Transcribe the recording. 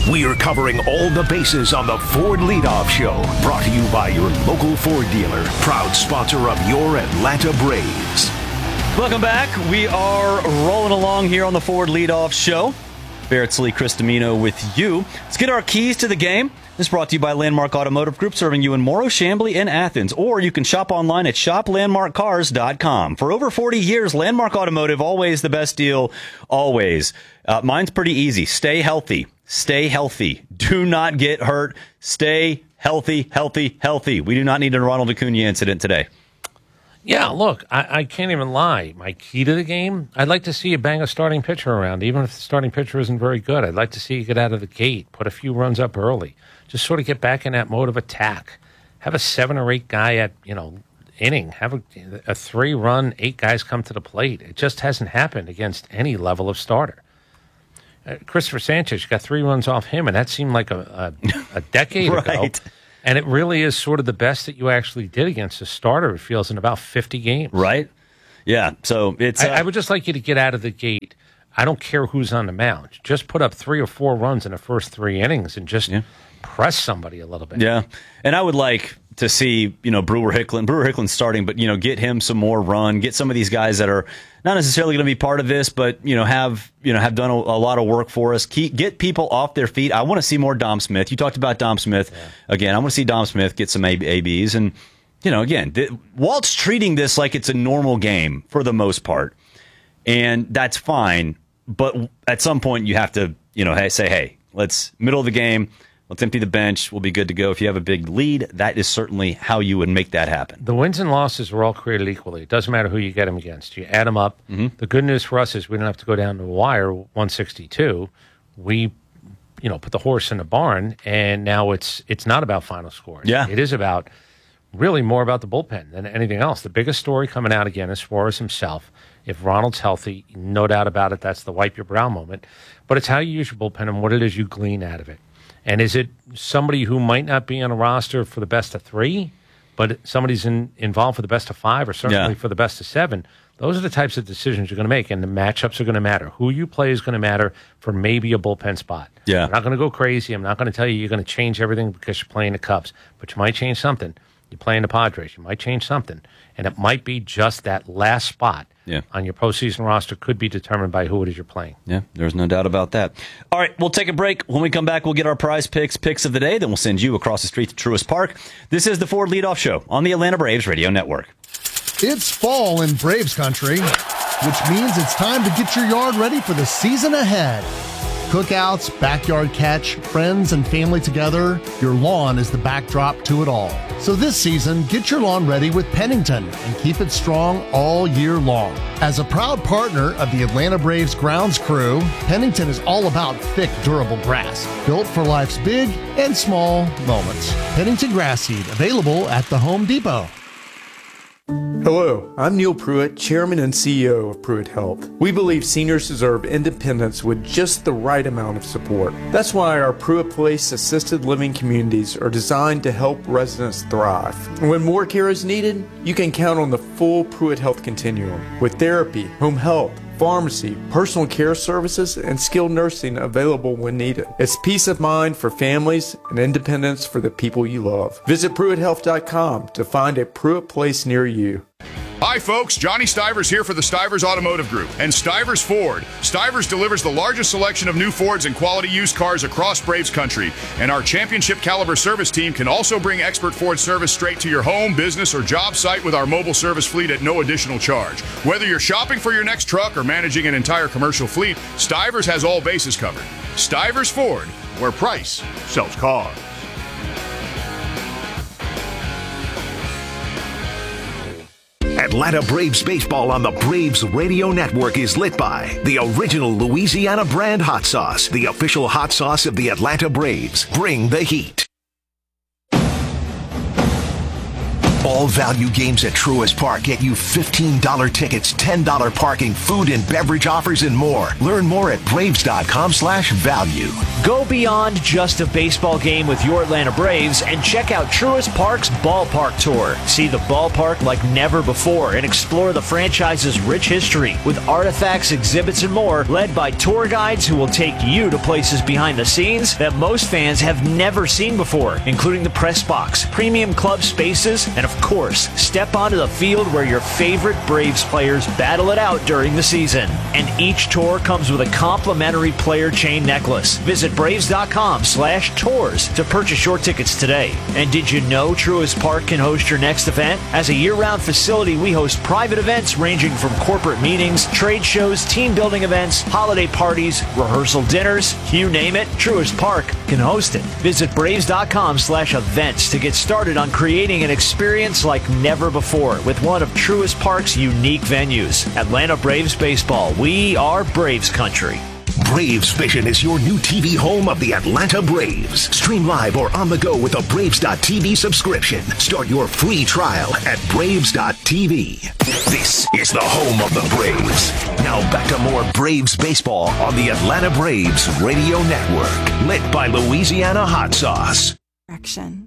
We are covering all the bases on the Ford Leadoff Show, brought to you by your local Ford dealer, proud sponsor of your Atlanta Braves. Welcome back. We are rolling along here on the Ford Leadoff Show. Barrett Slee, Chris Domino with you. Let's get our keys to the game. This is brought to you by Landmark Automotive Group, serving you in Morrow, Chamblee, and Athens. Or you can shop online at shoplandmarkcars.com. For over 40 years, Landmark Automotive, always the best deal, always. Mine's pretty easy. Stay healthy. Stay healthy. Do not get hurt. Stay healthy, healthy, healthy. We do not need a Ronald Acuna incident today. Yeah, look, I can't even lie. My key to the game, I'd like to see you bang a starting pitcher around, even if the starting pitcher isn't very good. I'd like to see you get out of the gate, put a few runs up early, just sort of get back in that mode of attack. Have a 7 or 8 guy at, inning. Have a 3-run, 8 guys come to the plate. It just hasn't happened against any level of starter. Christopher Sanchez got 3 runs off him, and that seemed like a decade ago. And it really is sort of the best that you actually did against a starter, it feels, in about 50 games. Right? Yeah. So it's. I would just like you to get out of the gate. I don't care who's on the mound. Just put up 3 or 4 runs in the first 3 innings and just press somebody a little bit. Yeah. And I would like to see, Brewer Hicklin's starting, but, get him some more run, get some of these guys that are not necessarily going to be part of this, but, have done a lot of work for us. Get people off their feet. I want to see more Dom Smith. You talked about Dom Smith. Yeah. Again, I want to see Dom Smith get some ABs. And, again, Walt's treating this like it's a normal game for the most part. And that's fine. But at some point you have to, say, hey, let's middle of the game. Let's empty the bench. We'll be good to go. If you have a big lead, that is certainly how you would make that happen. The wins and losses were all created equally. It doesn't matter who you get them against. You add them up. Mm-hmm. The good news for us is we don't have to go down to the wire, 162. We, put the horse in the barn, and now it's not about final scores. Yeah. It is about really more about the bullpen than anything else. The biggest story coming out again is Suarez himself. If Ronald's healthy, no doubt about it, that's the wipe your brow moment. But it's how you use your bullpen and what it is you glean out of it. And is it somebody who might not be on a roster for the best of 3, but somebody's involved for the best of 5 or certainly for the best of 7? Those are the types of decisions you're going to make, and the matchups are going to matter. Who you play is going to matter for maybe a bullpen spot. Yeah. I'm not going to go crazy. I'm not going to tell you you're going to change everything because you're playing the Cubs, but you might change something. You're playing the Padres. You might change something, and it might be just that last spot on your postseason roster could be determined by who it is you're playing. Yeah, there's no doubt about that. All right, we'll take a break. When we come back, we'll get our prize picks of the day. Then we'll send you across the street to Truist Park. This is the Ford Leadoff Show on the Atlanta Braves Radio Network. It's fall in Braves country, which means it's time to get your yard ready for the season ahead. Cookouts, backyard catch, friends and family together, your lawn is the backdrop to it all. So this season, get your lawn ready with Pennington and keep it strong all year long. As a proud partner of the Atlanta Braves grounds crew, Pennington is all about thick, durable grass, built for life's big and small moments. Pennington Grass Seed, available at the Home Depot. Hello, I'm Neil Pruitt, Chairman and CEO of Pruitt Health. We believe seniors deserve independence with just the right amount of support. That's why our Pruitt Place assisted living communities are designed to help residents thrive. When more care is needed, you can count on the full Pruitt Health continuum with therapy, home health, pharmacy, personal care services, and skilled nursing available when needed. It's peace of mind for families and independence for the people you love. Visit PruittHealth.com to find a Pruitt Place near you. Hi folks, Johnny Stivers here for the Stivers Automotive Group and Stivers Ford. Stivers delivers the largest selection of new Fords and quality used cars across Braves country. And our championship caliber service team can also bring expert Ford service straight to your home, business, or job site with our mobile service fleet at no additional charge. Whether you're shopping for your next truck or managing an entire commercial fleet, Stivers has all bases covered. Stivers Ford, where price sells cars. Atlanta Braves baseball on the Braves Radio Network is lit by the original Louisiana brand hot sauce, the official hot sauce of the Atlanta Braves. Bring the heat. All value games at Truist Park get you $15 tickets, $10 parking, food and beverage offers, and more. Learn more at Braves.com/value. Go beyond just a baseball game with your Atlanta Braves and check out Truist Park's Ballpark Tour. See the ballpark like never before and explore the franchise's rich history with artifacts, exhibits, and more, led by tour guides who will take you to places behind the scenes that most fans have never seen before, including the press box, premium club spaces, and of course, step onto the field where your favorite Braves players battle it out during the season. And each tour comes with a complimentary player chain necklace. Visit Braves.com/tours to purchase your tickets today. And did you know Truist Park can host your next event? As a year-round facility, we host private events ranging from corporate meetings, trade shows, team building events, holiday parties, rehearsal dinners, you name it, Truist Park can host it. Visit Braves.com/events to get started on creating an experience like never before with one of Truist Park's unique venues. Atlanta Braves Baseball. We are Braves Country. Braves Vision is your new TV home of the Atlanta Braves. Stream live or on the go with a Braves.TV subscription. Start your free trial at Braves.TV. This is the home of the Braves. Now back to more Braves baseball on the Atlanta Braves Radio Network. Lit by Louisiana Hot Sauce. Action.